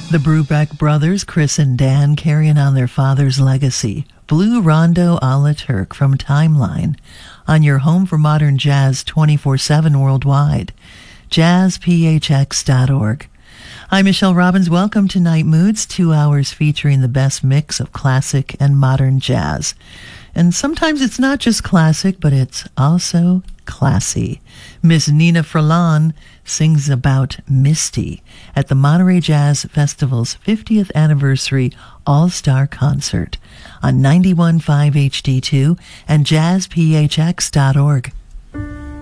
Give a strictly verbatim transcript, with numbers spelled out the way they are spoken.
The Brubeck brothers, Chris and Dan, carrying on their father's legacy. Blue Rondo a la Turk from Timeline on your home for modern jazz twenty-four seven worldwide. jazz p h x dot org. I'm Michelle Robbins. Welcome to Night Moods, two hours featuring the best mix of classic and modern jazz. And sometimes it's not just classic, but it's also classy. Miss Nina Furlan sings about Misty at the Monterey Jazz Festival's fiftieth anniversary All-Star Concert on ninety-one point five H D two and jazz p h x dot org.